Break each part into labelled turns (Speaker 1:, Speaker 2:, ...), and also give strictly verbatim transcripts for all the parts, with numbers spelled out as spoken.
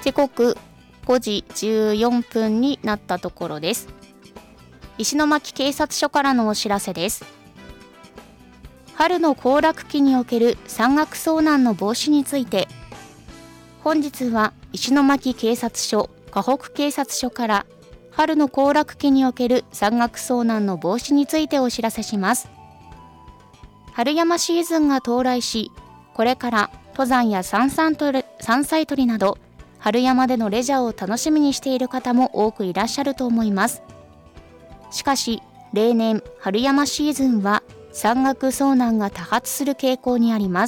Speaker 1: 時刻ごじじゅうよんぷんになったところです。石巻警察署からのお知らせです。春の行楽期における山岳遭難の防止について、本日は石巻警察署、河北警察署から春の行楽期における山岳遭難の防止についてお知らせします。春山シーズンが到来し、これから登山や山菜採り、山菜採りなど春山でのレジャーを楽しみにしている方も多くいらっしゃると思います。しかし例年春山シーズンは山岳遭難が多発する傾向にあります。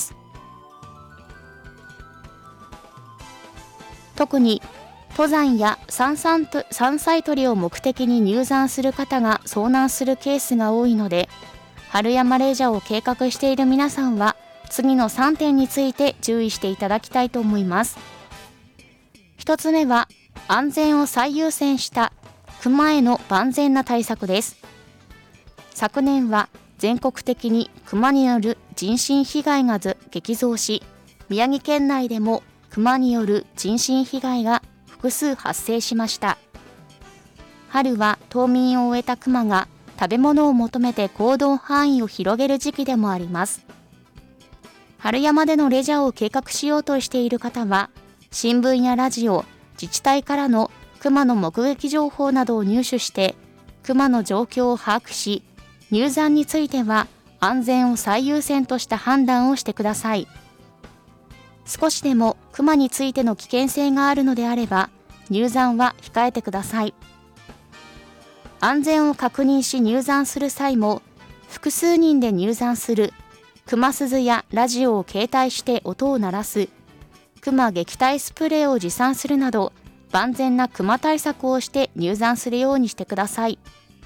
Speaker 1: 特に登山や山菜採りを目的に入山する方が遭難するケースが多いので、春山レジャーを計画している皆さんは次のさんてんについて注意していただきたいと思います。ひとつめは安全を最優先した熊への万全な対策です。昨年は全国的に熊による人身被害が激増し、宮城県内でも熊による人身被害が複数発生しました。春は冬眠を終えた熊が食べ物を求めて行動範囲を広げる時期でもあります。春山でのレジャーを計画しようとしている方は、新聞やラジオ、自治体からの熊の目撃情報などを入手して、熊の状況を把握し、入山については安全を最優先とした判断をしてください。少しでも熊についての危険性があるのであれば、入山は控えてください。安全を確認し入山する際も、複数人で入山する、熊鈴やラジオを携帯して音を鳴らす、熊撃退スプレーを持参するなど、万全な熊対策をして入山するようにしてください。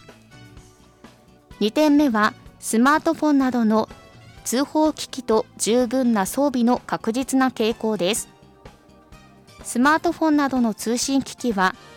Speaker 1: にてんめは、スマートフォンなどの通報機器と十分な装備の確実な携行です。スマートフォンなどの通信機器は、